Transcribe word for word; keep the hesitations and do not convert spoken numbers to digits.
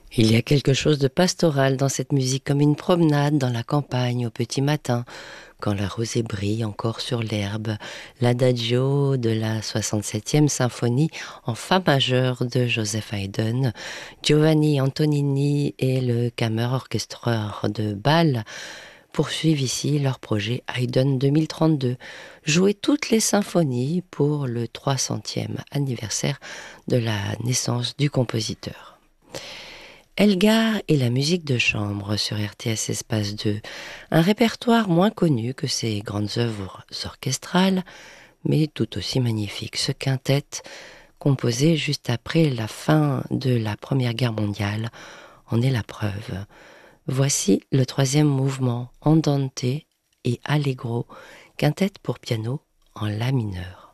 Il y a quelque chose de pastoral dans cette musique, comme une promenade dans la campagne au petit matin, quand la rosée brille encore sur l'herbe. L'adagio de la soixante-septième symphonie en fa majeur de Joseph Haydn, Giovanni Antonini et le Kammerorchestreur de Bâle poursuivent ici leur projet Haydn deux mille trente-deux, jouer toutes les symphonies pour le trois centième anniversaire de la naissance du compositeur. Elgar et la musique de chambre sur R T S Espace deux, un répertoire moins connu que ses grandes œuvres orchestrales, mais tout aussi magnifique. Ce quintet, composé juste après la fin de la Première Guerre mondiale, en est la preuve. Voici le troisième mouvement, Andante et Allegro, quintet pour piano en la mineur.